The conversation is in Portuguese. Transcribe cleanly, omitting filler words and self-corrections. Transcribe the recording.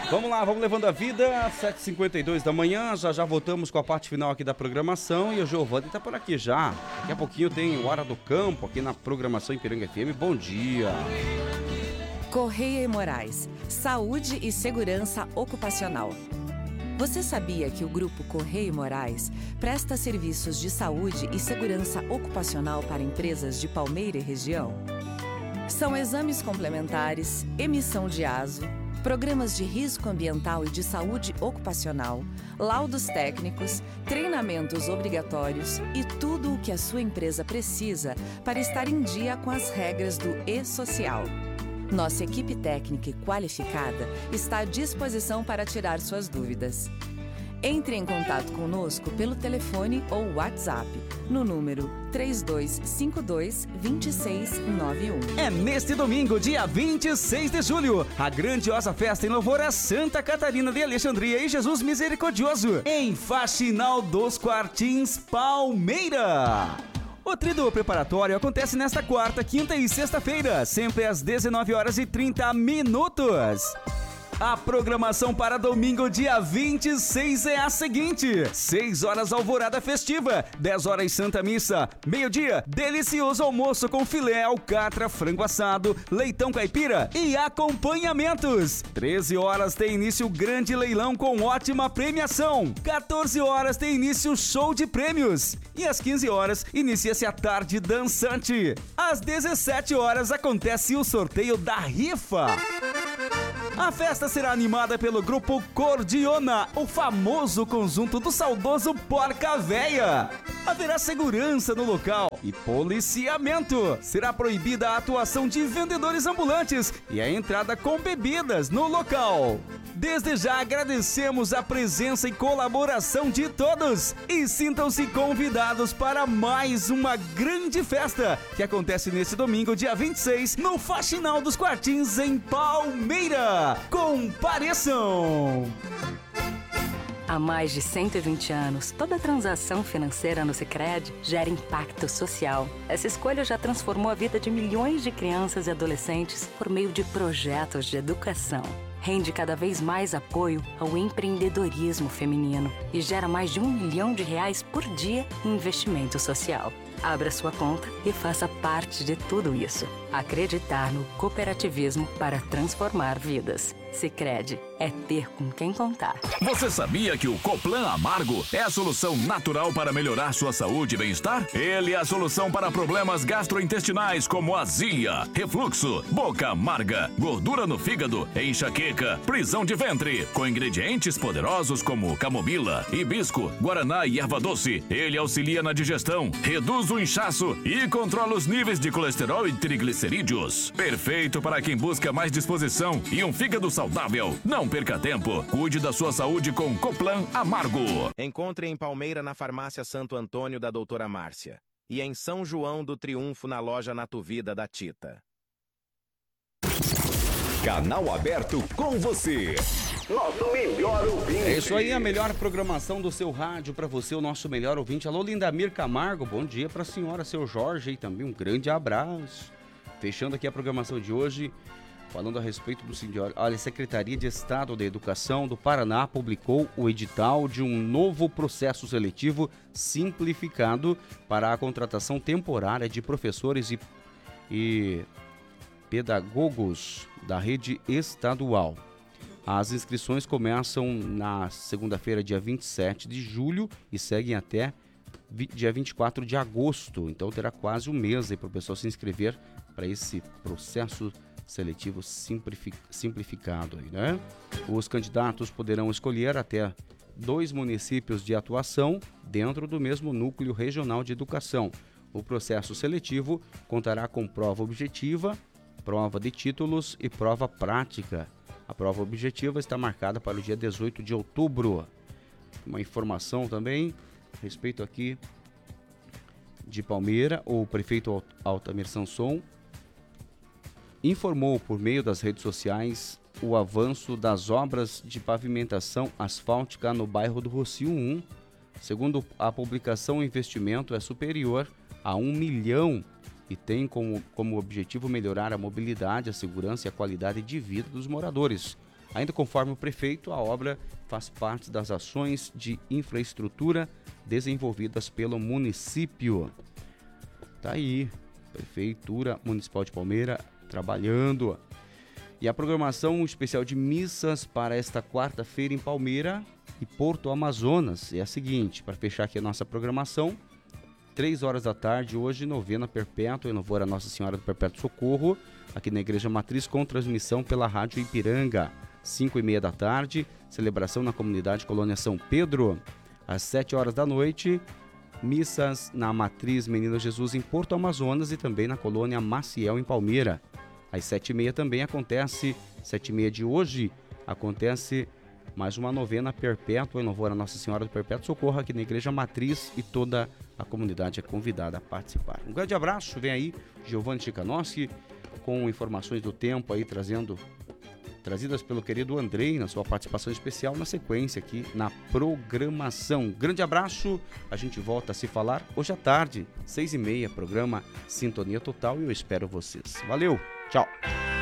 Vamos lá, vamos levando a vida, 7h52 da manhã, já voltamos com a parte final aqui da programação e o Giovanni tá por aqui já. Daqui a pouquinho tem Hora do Campo aqui na programação Ipiranga FM. Bom dia. Correia e Moraes, saúde e segurança ocupacional. Você sabia que o Grupo Correia e Moraes presta serviços de saúde e segurança ocupacional para empresas de Palmeira e região? São exames complementares, emissão de ASO, programas de risco ambiental e de saúde ocupacional, laudos técnicos, treinamentos obrigatórios e tudo o que a sua empresa precisa para estar em dia com as regras do E-Social. Nossa equipe técnica e qualificada está à disposição para tirar suas dúvidas. Entre em contato conosco pelo telefone ou WhatsApp no número 3252-2691. É neste domingo, dia 26 de julho, a grandiosa festa em louvor a Santa Catarina de Alexandria e Jesus Misericordioso, em Faxinal dos Quartins, Palmeira. O tríduo preparatório acontece nesta quarta, quinta e sexta-feira, sempre às 19h30. A programação para domingo, dia 26 é a seguinte: 6 horas alvorada festiva, 10 horas Santa Missa, meio-dia, delicioso almoço com filé, alcatra, frango assado, leitão caipira e acompanhamentos. 13 horas tem início o grande leilão com ótima premiação. 14 horas tem início o show de prêmios. E às 15 horas inicia-se a tarde dançante. Às 17 horas acontece o sorteio da rifa. A festa será animada pelo grupo Cordiona, o famoso conjunto do saudoso Porca Véia. Haverá segurança no local e policiamento. Será proibida a atuação de vendedores ambulantes e a entrada com bebidas no local. Desde já agradecemos a presença e colaboração de todos e sintam-se convidados para mais uma grande festa que acontece nesse domingo, dia 26, no Faxinal dos Quartins, em Palmeira. Compareçam! Há mais de 120 anos, toda transação financeira no Sicredi gera impacto social. Essa escolha já transformou a vida de milhões de crianças e adolescentes por meio de projetos de educação. Rende cada vez mais apoio ao empreendedorismo feminino e gera mais de R$1 milhão por dia em investimento social. Abra sua conta e faça parte de tudo isso. Acreditar no cooperativismo para transformar vidas. Sicredi é ter com quem contar. Você sabia que o Coplan Amargo é a solução natural para melhorar sua saúde e bem-estar? Ele é a solução para problemas gastrointestinais como azia, refluxo, boca amarga, gordura no fígado, enxaqueca, prisão de ventre. Com ingredientes poderosos como camomila, hibisco, guaraná e erva doce, ele auxilia na digestão, reduz o inchaço e controla os níveis de colesterol e triglicerídeos. Perfeito para quem busca mais disposição e um fígado saudável. Não perca tempo. Cuide da sua saúde com Coplan Amargo. Encontre em Palmeira na Farmácia Santo Antônio da Doutora Márcia e em São João do Triunfo na loja Natuvida da Tita. Canal aberto com você. Nosso melhor ouvinte. É isso aí, a melhor programação do seu rádio para você, o nosso melhor ouvinte. Alô, Lindamir Camargo, bom dia para a senhora, seu Jorge, e também um grande abraço. Fechando aqui a programação de hoje, falando a respeito do senhor. Olha, a Secretaria de Estado da Educação do Paraná publicou o edital de um novo processo seletivo simplificado para a contratação temporária de professores e pedagogos da rede estadual. As inscrições começam na segunda-feira, dia 27 de julho e seguem até dia 24 de agosto. Então terá quase um mês aí para o pessoal se inscrever para esse processo seletivo simplificado aí, né? Os candidatos poderão escolher até 2 municípios de atuação dentro do mesmo núcleo regional de educação. O processo seletivo contará com prova objetiva, prova de títulos e prova prática. A prova objetiva está marcada para o dia 18 de outubro. Uma informação também a respeito aqui de Palmeira, o prefeito Altamir Sanson informou por meio das redes sociais o avanço das obras de pavimentação asfáltica no bairro do Rocio 1. Segundo a publicação, o investimento é superior a 1 milhão e tem como objetivo melhorar a mobilidade, a segurança e a qualidade de vida dos moradores. Ainda conforme o prefeito, a obra faz parte das ações de infraestrutura desenvolvidas pelo município. Tá aí, Prefeitura Municipal de Palmeira trabalhando. E a programação especial de missas para esta quarta-feira em Palmeira e Porto Amazonas é a seguinte, para fechar aqui a nossa programação, 3 horas da tarde, hoje, novena perpétua em louvor a Nossa Senhora do Perpétuo Socorro, aqui na Igreja Matriz, com transmissão pela Rádio Ipiranga. 5h30 da tarde, celebração na comunidade Colônia São Pedro. Às 7 horas da noite, missas na Matriz Menino Jesus em Porto Amazonas e também na Colônia Maciel em Palmeira. Às 7h30 também acontece, 7h30 de hoje, acontece mais uma novena perpétua em louvor a Nossa Senhora do Perpétuo Socorro aqui na Igreja Matriz e toda a comunidade é convidada a participar. Um grande abraço, vem aí Giovanni Chikanoschi com informações do tempo aí trazidas pelo querido Andrei na sua participação especial na sequência aqui na programação. Grande abraço, a gente volta a se falar hoje à tarde, 6h30, programa Sintonia Total e eu espero vocês. Valeu, tchau!